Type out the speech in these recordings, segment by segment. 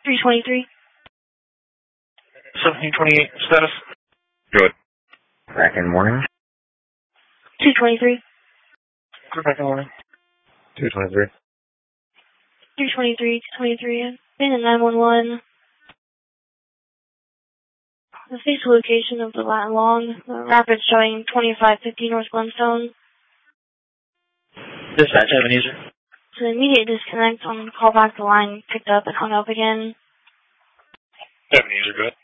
323. 1728 status. Good. Back in morning. 223. Back in morning. 223. 323, 223. Been in 911. The face location of the lat long. Rapid showing 2550 North Glenstone. Dispatch, I have an user. So immediate disconnect on call back. The line picked up and hung up again. I have an user, go ahead.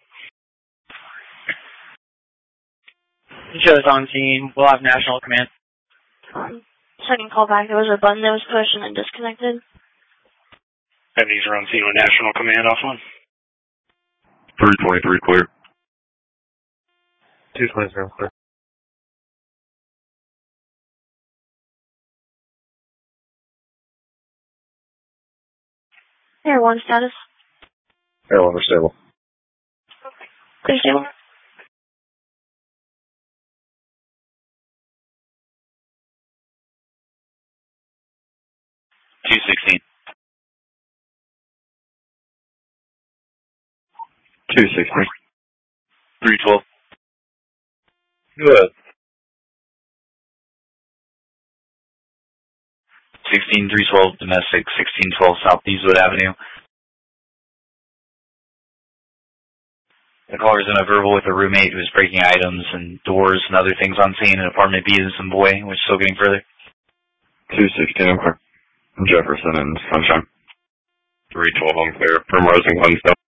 Shows on scene. We'll have national command. Second call back, there was a button that was pushed and then disconnected. I have an user on scene with national command off one. 323 clear. 223 clear. Air 1 status. Air 1 stable. Clear stable. 216. 216. 312. Good. 16312 domestic, 1612 South Eastwood Avenue. The caller's in a verbal with a roommate who was breaking items and doors and other things on scene in apartment B and some boy, which is still getting further. 216, I'm clear. Jefferson and Sunshine. 312, I'm clear. Primrose and Glenstone.